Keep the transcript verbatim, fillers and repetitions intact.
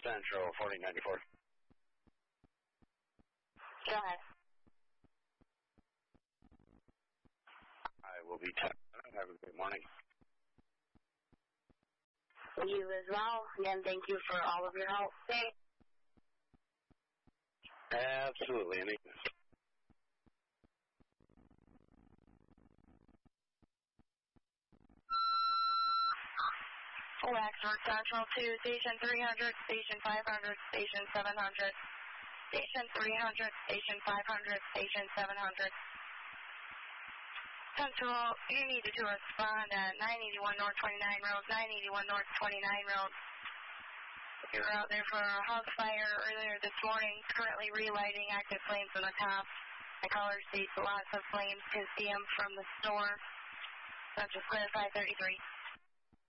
Central, forty ninety-four. Go ahead. I will be tapped. Have a good morning. You as well. Again, thank you for all of your help today. Absolutely. Any Waxwork Central to Station three hundred, Station five hundred, Station seven hundred, Station three hundred, Station five hundred, Station seven hundred. Central, you needed to respond at nine eighty-one North twenty-nine Road, nine eighty-one North twenty-nine Road. You were out there for a house fire earlier this morning, currently relighting active flames on the top. The caller states lots of flames can see them from the store. That's just clear five thirty-three.